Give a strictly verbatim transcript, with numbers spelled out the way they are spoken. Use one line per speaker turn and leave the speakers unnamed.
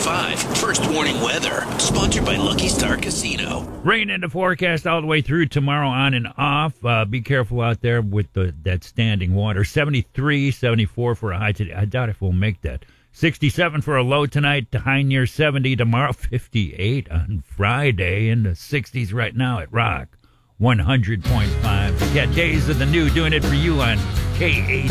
five, First Warning Weather, sponsored by Lucky Star Casino.
Rain in the forecast all the way through tomorrow on and off. Uh, be careful out there with the that standing water. seventy-three, seventy-four for a high today. I doubt if we'll make that. sixty-seven for a low tonight, high near seventy tomorrow, fifty-eight on Friday, in the sixties right now at Rock one hundred point five. Yeah, Days of the New doing it for you on K H